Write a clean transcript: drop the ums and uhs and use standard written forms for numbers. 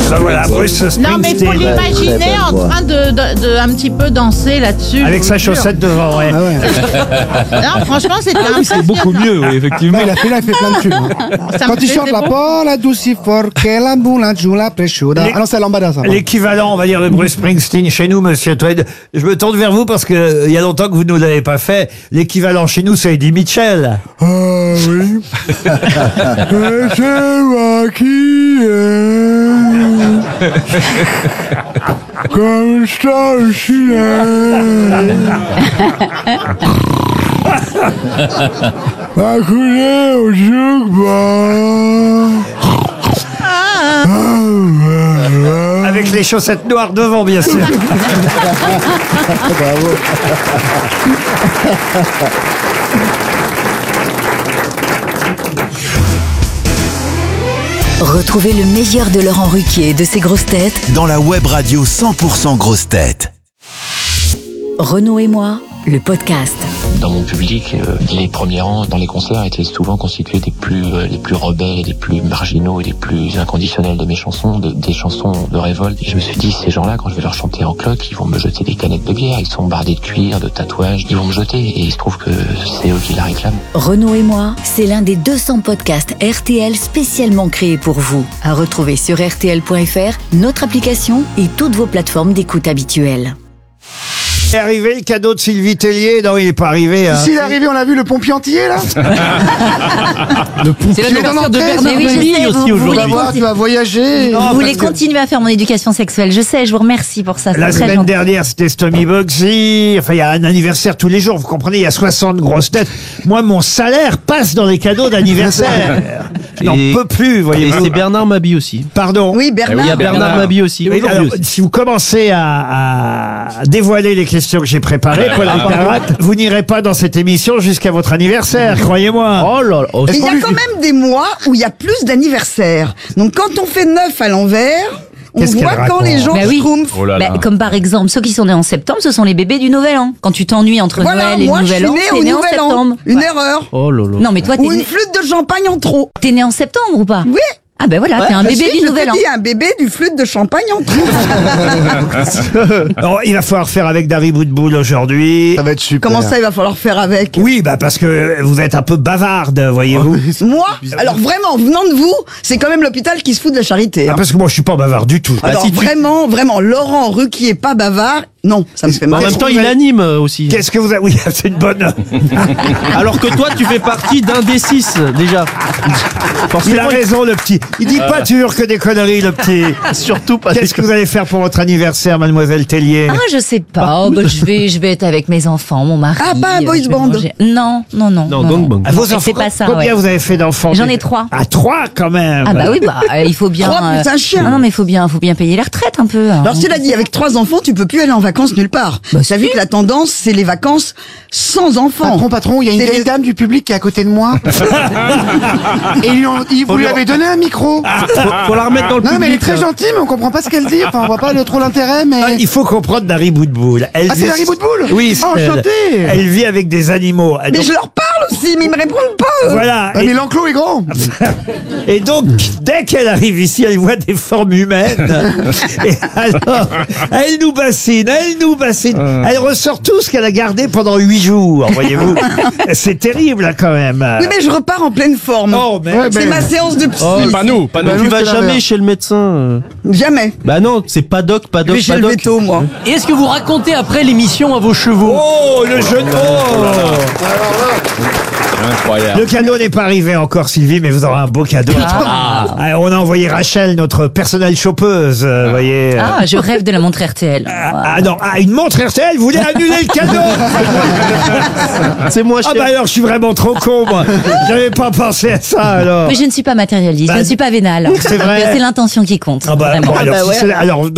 Voilà, Bruce Springsteen. Non, mais faut l'imaginer en train de un petit peu danser là-dessus. Avec sa chaussette devant, ouais. Ah ouais. Non, franchement, c'était un C'est beaucoup mieux, oui, effectivement. Mais il a fait plein de tubes. Hein. Quand il chante la Paula douce fort, que la boula giù la presciuda. Ah non, c'est Lambada, ça. L'équivalent, on va dire, de Bruce Springsteen chez nous, monsieur Tweed. Je me tourne vers vous parce que il y a longtemps que vous ne l'avez pas fait. L'équivalent chez nous, c'est Eddie Mitchell. Ah oui. C'est moi qui est comme ça au ciel. Accoudé au jukebox. Avec les chaussettes noires devant, bien sûr. Bravo. Retrouvez le meilleur de Laurent Ruquier et de ses grosses têtes dans la web radio 100% grosses têtes. Renaud et moi, le podcast. Dans mon public, les premiers rangs dans les concerts étaient souvent constitués des les plus rebelles, des plus marginaux et des plus inconditionnels de mes chansons, des chansons de révolte. Et je me suis dit, ces gens-là, quand je vais leur chanter en cloque, ils vont me jeter des canettes de bière, ils sont bardés de cuir, de tatouages, ils vont me jeter et il se trouve que c'est eux qui la réclament. Renaud et moi, c'est l'un des 200 podcasts RTL spécialement créés pour vous. À retrouver sur RTL.fr, notre application et toutes vos plateformes d'écoute habituelles. Est arrivé le cadeau de Sylvie Tellier? Non, il n'est pas arrivé. Hein. S'il est arrivé, on a vu le pompier entier, là. Le pompier. C'est l'anniversaire de Bernard Mabille aussi aujourd'hui. Tu vas voyager. Non, Vous voulez parce que continuer à faire mon éducation sexuelle, je sais, je vous remercie pour ça. la c'est très semaine gentil. dernière, c'était Stomy Bugsy. Enfin, il y a un anniversaire tous les jours. Vous comprenez, il y a 60 grosses têtes. Moi, mon salaire passe dans les cadeaux d'anniversaire. Je n'en Et- peux plus, Et voyez-vous. c'est Bernard Mabille aussi. Pardon. Oui, Bernard. Il y a Bernard Mabille aussi. Oui, Aujourd'hui alors, aussi. si vous commencez à dévoiler les questions que j'ai préparées, Paul Alcarat, vous n'irez pas dans cette émission jusqu'à votre anniversaire, croyez-moi. Oh là là. Oh, Et il y a quand même des mois où il y a plus d'anniversaires. Donc quand on fait 9 à l'envers, on Qu'est-ce voit qu'elle quand les gens Bah oui. schtroumpfent. Oh là là. Bah, comme par exemple, ceux qui sont nés en septembre, ce sont les bébés du Nouvel An. Quand tu t'ennuies entre Voilà, Noël et moi le je suis Nouvel An, né t'es au né en Nouvel An. septembre. Une Ouais. erreur. Oh là là. Non, mais toi, Ou une flûte de champagne en trop. t'es né en septembre ou pas? Oui. Ah ben voilà, t'es un Bah bébé si, du je Nouvel te An. dis, un bébé du flûte de champagne en trop. Alors, il va falloir faire avec Dari Boudboul aujourd'hui. Ça va être super. Comment ça, il va falloir faire avec? Oui, bah parce que vous êtes un peu bavarde, voyez-vous. Moi, alors vraiment, venant de vous, c'est quand même l'hôpital qui se fout de la charité. Ah, hein. parce que moi, je suis pas bavard du tout. Alors si tu- vraiment, Laurent Ruquier pas bavard, non, ça me fait En mal. même temps, il anime aussi. Qu'est-ce que vous avez... Oui, c'est une bonne... Alors que toi, tu fais partie d'un des 6 déjà. Il a Forcément, raison, le petit. Il dit pas toujours que des conneries, le petit. surtout pas. Qu'est-ce que vous allez faire pour votre anniversaire, mademoiselle Tellier? Ah, je sais pas. Oh, bah, je vais être avec mes enfants, mon mari. Ah, pas un boys je vais band. manger. Non. Non, gangbang. Ah, vos c'est enfants, pas ça, combien ouais. vous avez fait d'enfants? J'en ai 3. Ah, 3 quand même. Ah bah oui, bah il faut bien. 3 plus un chien. Non mais il faut bien payer les retraites un peu. hein. Alors cela dit, avec 3 enfants, tu peux plus aller en vacances nulle part. T'as vu que la tendance, c'est les vacances sans enfants. Patron, il y a une C'est vieille les- dame du public qui est à côté de moi. Et vous lui avez donné un micro. Faut la remettre dans le Non, public. mais elle est très hein. gentille, mais on comprend pas ce qu'elle dit. Enfin, on voit pas trop l'intérêt, mais. Ah, il faut comprendre Dari Boudboul. Ah, c'est Dari Boudboul? Oui, Ah, c'est elle. enchanté. Elle vit avec des animaux. Mais Donc, je leur parle aussi, mais ils me répondent pas. eux. voilà. Ah, mais l'enclos est grand. Et donc, dès qu'elle arrive ici, elle voit des formes humaines. Et alors, elle nous bassine. Elle ressort tout ce qu'elle a gardé pendant 8 jours, voyez-vous. C'est terrible, là, quand même. Oui, mais je repars en pleine forme. Oh, mais... Ouais, C'est ben- ma séance de psy. Oh, pas nous. Bah, Tu nous, vas c'est jamais l'inverse. chez le médecin. Jamais. Bah non, c'est pas doc. Je vais chez le veto, moi. Et est-ce que vous racontez après l'émission à vos chevaux? Oh, le jeu de mots. Incroyable. Le cadeau n'est pas arrivé encore, Sylvie, mais vous aurez un beau cadeau. Ah, on a envoyé Rachel, notre personnelle chopeuse, voyez. Ah, je rêve de la montre RTL. Non, une montre RTL, vous voulez annuler le cadeau? C'est moi, Ah cher. bah alors, je suis vraiment trop con, moi. J'avais pas pensé à ça, alors. Mais je ne suis pas matérialiste, Bah, je ne suis pas vénale. c'est vrai. C'est l'intention qui compte. Ah bah, vraiment. bon, alors, bah si ouais. c'est- alors,